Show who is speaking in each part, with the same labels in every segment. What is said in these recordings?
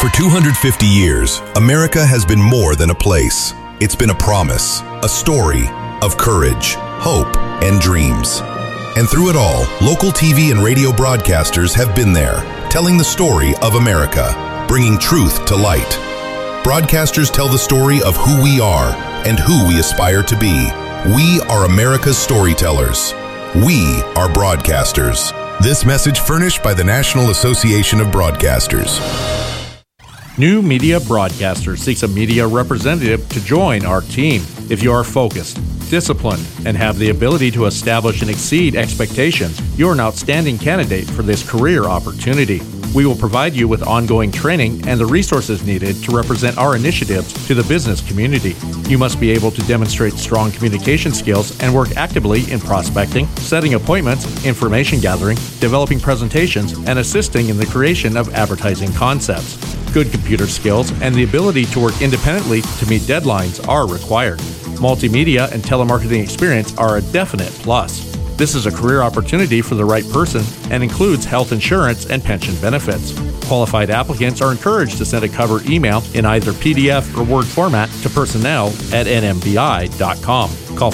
Speaker 1: For 250 years, America has been more than a place. It's been a promise, a story of courage, hope, and dreams. And through it all, local TV and radio broadcasters have been there, telling the story of America, bringing truth to light. Broadcasters tell the story of who we are and who we aspire to be. We are America's storytellers. We are broadcasters. This message furnished by the National Association of Broadcasters.
Speaker 2: New Media Broadcasters seeks a media representative to join our team. If you are focused, disciplined, and have the ability to establish and exceed expectations, you're an outstanding candidate for this career opportunity. We will provide you with ongoing training and the resources needed to represent our initiatives to the business community. You must be able to demonstrate strong communication skills and work actively in prospecting, setting appointments, information gathering, developing presentations, and assisting in the creation of advertising concepts. Good computer skills and the ability to work independently to meet deadlines are required. Multimedia and telemarketing experience are a definite plus. This is a career opportunity for the right person and includes health insurance and pension benefits. Qualified applicants are encouraged to send a cover email in either PDF or Word format to personnel@nmbi.com. Call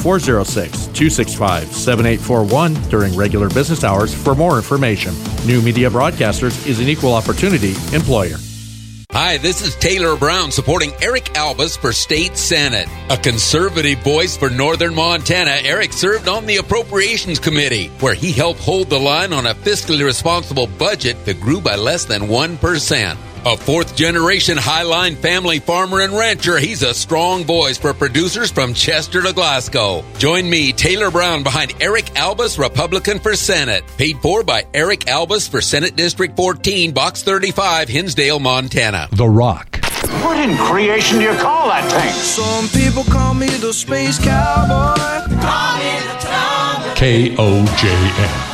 Speaker 2: 406-265-7841 during regular business hours for more information. New Media Broadcasters is an equal opportunity employer.
Speaker 3: Hi, this is Taylor Brown supporting Eric Albus for State Senate. A conservative voice for Northern Montana, Eric served on the Appropriations Committee, where he helped hold the line on a fiscally responsible budget that grew by less than 1%. A fourth-generation Highline family farmer and rancher, he's a strong voice for producers from Chester to Glasgow. Join me, Taylor Brown, behind Eric Albus, Republican for Senate. Paid for by Eric Albus for Senate District 14, Box 35, Hinsdale, Montana.
Speaker 4: The Rock.
Speaker 5: What in creation do you call that thing?
Speaker 6: Some people call me the space cowboy.
Speaker 4: KOJM.